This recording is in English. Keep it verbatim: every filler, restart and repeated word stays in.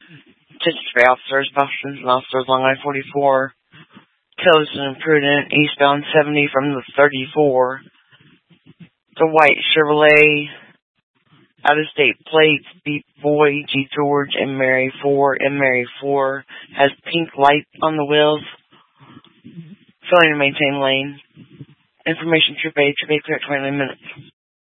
Attention to officers, Boston and officers along I forty-four. Careless and imprudent, eastbound seventy from the thirty-four. The white Chevrolet, out-of-state plates, Beat Boy, G George, and Mary four, and Mary four, has pink light on the wheels. Failing to maintain lane. Information, Troop A, Troop A, clear at twenty minutes.